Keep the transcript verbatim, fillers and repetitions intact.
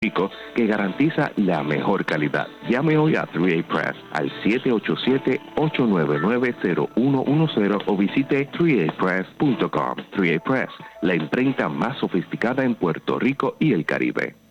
Rico que garantiza la mejor calidad. Llame hoy a tres A Press al siete ocho siete, ocho nueve nueve, cero uno uno cero o visite tres a press punto com. tres A Press, la imprenta más sofisticada en Puerto Rico y el Caribe.